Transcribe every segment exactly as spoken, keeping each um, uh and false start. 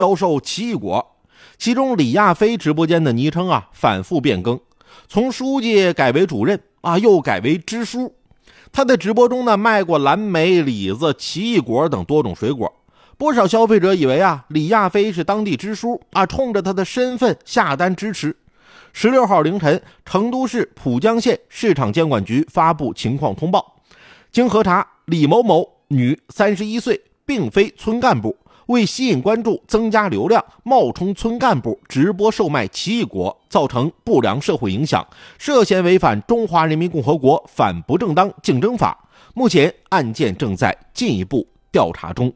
销售奇异果。其中李亚飞直播间的昵称啊反复变更，从书记改为主任啊，又改为支书。他在直播中呢卖过蓝莓、李子、奇异果等多种水果。不少消费者以为啊李亚飞是当地支书啊，冲着他的身份下单支持。十六号凌晨，成都市蒲江县市场监管局发布情况通报，经核查，李某某女，三十一岁，并非村干部，为吸引关注、增加流量，冒充村干部直播售卖奇异果，造成不良社会影响，涉嫌违反《中华人民共和国反不正当竞争法》。目前案件正在进一步调查中。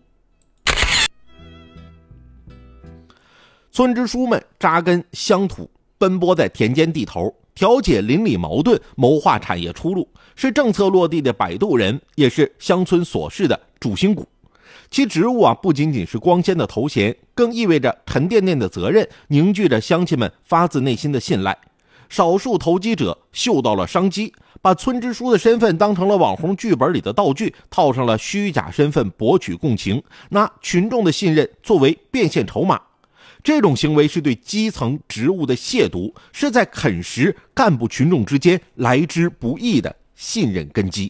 村支书们扎根乡土，奔波在田间地头，调解邻里矛盾，谋划产业出路，是政策落地的摆渡人，也是乡村琐事的主心骨。其职务啊，不仅仅是光鲜的头衔，更意味着沉甸甸的责任，凝聚着乡亲们发自内心的信赖。少数投机者嗅到了商机，把村支书的身份当成了网红剧本里的道具，套上了虚假身份博取共情，拿群众的信任作为变现筹码。这种行为是对基层职务的亵渎，是在啃食干部群众之间来之不易的信任根基。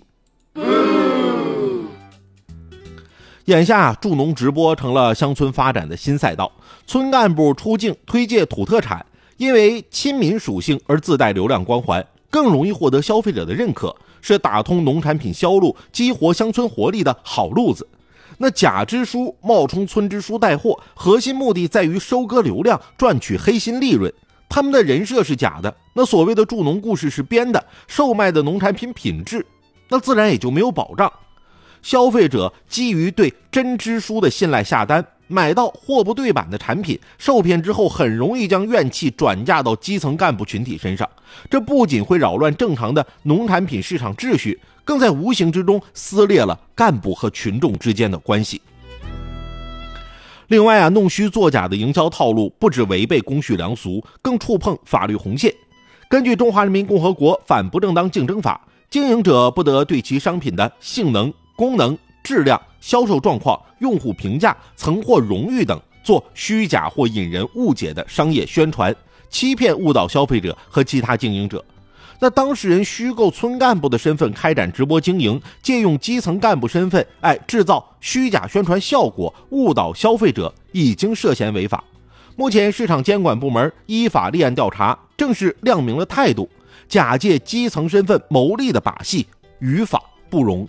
眼下助农直播成了乡村发展的新赛道，村干部出镜推介土特产，因为亲民属性而自带流量光环，更容易获得消费者的认可，是打通农产品销路、激活乡村活力的好路子。那假支书冒充村支书带货，核心目的在于收割流量，赚取黑心利润。他们的人设是假的，那所谓的助农故事是编的，售卖的农产品品质那自然也就没有保障。消费者基于对真支书的信赖下单，买到货不对版的产品，受骗之后很容易将怨气转嫁到基层干部群体身上，这不仅会扰乱正常的农产品市场秩序，更在无形之中撕裂了干部和群众之间的关系。另外啊，弄虚作假的营销套路不只违背公序良俗，更触碰法律红线。根据《中华人民共和国反不正当竞争法》，经营者不得对其商品的性能、功能、质量、销售状况、用户评价、曾获荣誉等做虚假或引人误解的商业宣传，欺骗误导消费者和其他经营者。那当事人虚构村干部的身份开展直播经营，借用基层干部身份，哎，制造虚假宣传效果，误导消费者，已经涉嫌违法。目前市场监管部门依法立案调查，正式亮明了态度，假借基层身份牟利的把戏，于法不容。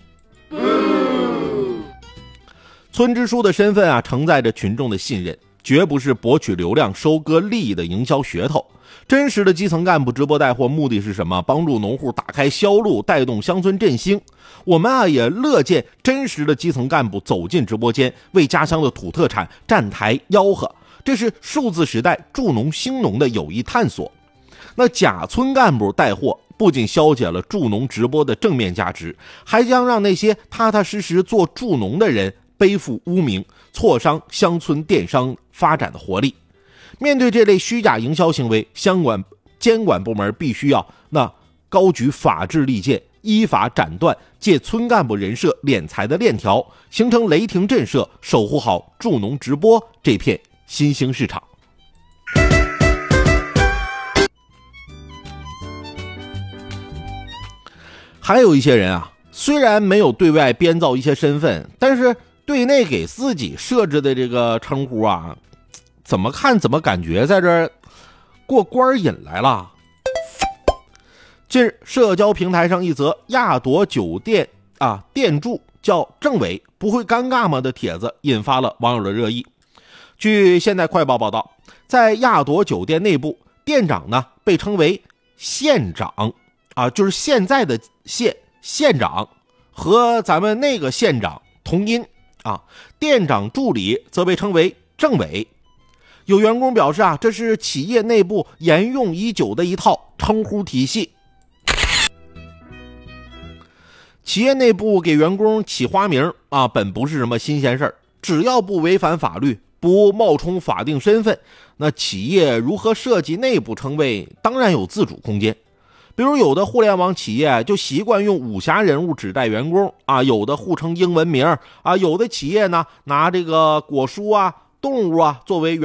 村支书的身份啊，承载着群众的信任，绝不是博取流量、收割利益的营销噱头。真实的基层干部直播带货目的是什么？帮助农户打开销路，带动乡村振兴。我们啊也乐见真实的基层干部走进直播间，为家乡的土特产站台吆喝，这是数字时代助农兴农的有益探索。那假村干部带货不仅消解了助农直播的正面价值，还将让那些踏踏实实做助农的人背负污名，挫伤乡村电商发展的活力。面对这类虚假营销行为，相关监管部门必须要那高举法治利剑，依法斩断借村干部人设敛财的链条，形成雷霆震慑，守护好助农直播这片新兴市场。还有一些人啊，虽然没有对外编造一些身份，但是对内给自己设置的这个称呼啊，怎么看怎么感觉在这儿过官瘾来了。近日，社交平台上一则亚朵酒店啊店主叫郑伟，不会尴尬吗的帖子引发了网友的热议。据现代快报报道，在亚朵酒店内部，店长呢被称为县长啊，就是现在的县县长，和咱们那个县长同音啊。店长助理则被称为政委。有员工表示啊，这是企业内部沿用已久的一套称呼体系。企业内部给员工起花名啊，本不是什么新鲜事儿，只要不违反法律，不冒充法定身份，那企业如何设计内部称谓，当然有自主空间。比如有的互联网企业就习惯用武侠人物指代员工啊，有的互称英文名啊，有的企业呢拿这个果蔬啊、 动物啊作为